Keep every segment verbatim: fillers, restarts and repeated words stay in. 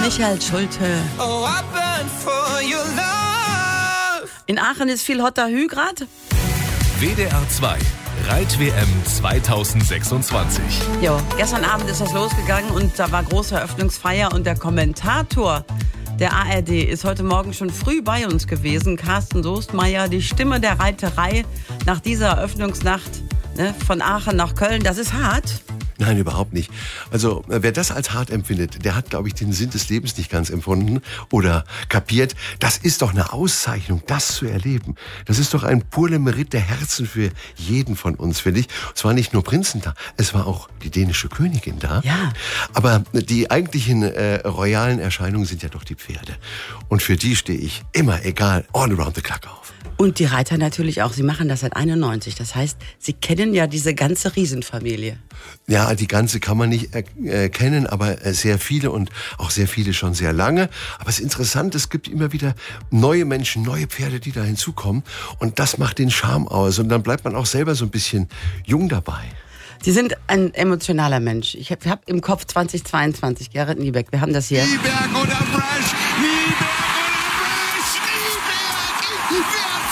Michael Schulte. Oh, I burn for your love. In Aachen ist viel hotter Hü grad. W D R zwei Reit-W M zweitausendsechsundzwanzig. Jo, gestern Abend ist das losgegangen und da war große Eröffnungsfeier und der Kommentator der A R D ist heute Morgen schon früh bei uns gewesen. Carsten Soestmeier, die Stimme der Reiterei nach dieser Eröffnungsnacht, ne, von Aachen nach Köln. Das ist hart. Nein, überhaupt nicht. Also wer das als hart empfindet, der hat, glaube ich, den Sinn des Lebens nicht ganz empfunden oder kapiert. Das ist doch eine Auszeichnung, das zu erleben. Das ist doch ein pure Merit der Herzen für jeden von uns, finde ich. Es war nicht nur Prinzen da, es war auch die dänische Königin da. Ja. Aber die eigentlichen äh, royalen Erscheinungen sind ja doch die Pferde. Und für die stehe ich immer, egal, all around the clock auf. Und die Reiter natürlich auch. Sie machen das seit einundneunzig. Das heißt, Sie kennen ja diese ganze Riesenfamilie. Ja, die ganze kann man nicht erkennen, aber sehr viele und auch sehr viele schon sehr lange. Aber es ist interessant, es gibt immer wieder neue Menschen, neue Pferde, die da hinzukommen. Und das macht den Charme aus. Und dann bleibt man auch selber so ein bisschen jung dabei. Sie sind ein emotionaler Mensch. Ich habe hab im Kopf zweitausendzweiundzwanzig, Gerrit Niebeck. Wir haben das hier. Nieberg oder Bresch, Nieberg oder Bresch, Nieberg,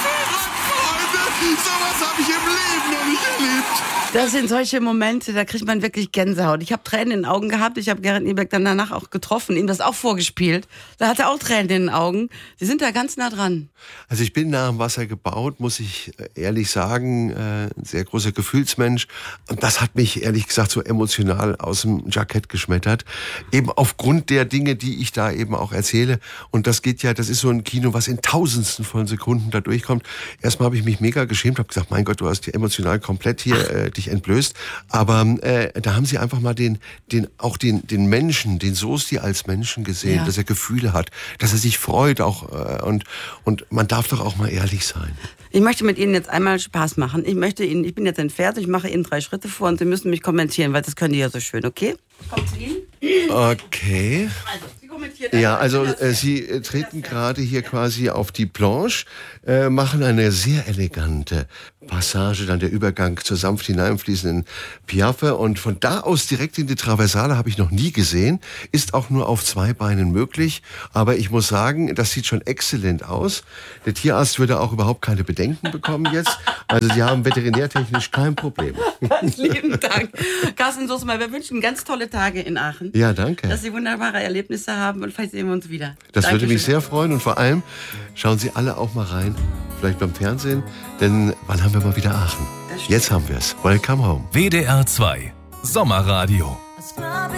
Freunde, sowas habe ich im Leben noch nicht erlebt. Das sind solche Momente, da kriegt man wirklich Gänsehaut. Ich habe Tränen in den Augen gehabt. Ich habe Gerrit Niebeck dann danach auch getroffen, ihm das auch vorgespielt. Da hat er auch Tränen in den Augen. Sie sind da ganz nah dran. Also ich bin nah am Wasser gebaut, muss ich ehrlich sagen. Äh, ein sehr großer Gefühlsmensch. Und das hat mich ehrlich gesagt so emotional aus dem Jackett geschmettert. Eben aufgrund der Dinge, die ich da eben auch erzähle. Und das geht ja, das ist so ein Kino, was in Tausendsten von Sekunden da durchkommt. Erstmal habe ich mich mega geschämt, habe gesagt, mein Gott, du hast dir emotional komplett hier äh, dich entblößt. Aber äh, da haben sie einfach mal den, den auch den, den Menschen, den Soesti als Menschen gesehen, Ja. dass er Gefühle hat, dass er sich freut auch äh, und und man darf doch auch mal ehrlich sein. Ich möchte mit Ihnen jetzt einmal Spaß machen. Ich möchte Ihnen, ich bin jetzt entfernt, ich mache Ihnen drei Schritte vor und Sie müssen mich kommentieren, weil das können die ja so schön, okay? Kommt zu Ihnen. Okay. Also, Sie kommentieren. Ja, also äh, Sie äh, treten gerade hier quasi auf die Planche, äh, machen eine sehr elegante Passage, dann der Übergang zur sanft hineinfließenden Piaffe und von da aus direkt in die Traversale habe ich noch nie gesehen, ist auch nur auf zwei Beinen möglich, aber ich muss sagen, das sieht schon exzellent aus. Der Tierarzt würde auch überhaupt keine Bedenken bekommen jetzt, also Sie haben veterinärtechnisch kein Problem. Ganz lieben Dank. Carsten Soestmeier, wir wünschen ganz tolle Tage in Aachen. Ja, danke. Dass Sie wunderbare Erlebnisse haben und vielleicht sehen wir uns wieder. Das würde mich Dankeschön. sehr freuen und vor allem schauen Sie alle auch mal rein, vielleicht beim Fernsehen, denn wann haben wir mal wieder Aachen? Jetzt haben wir es. Welcome home. W D R zwei Sommerradio. Scrub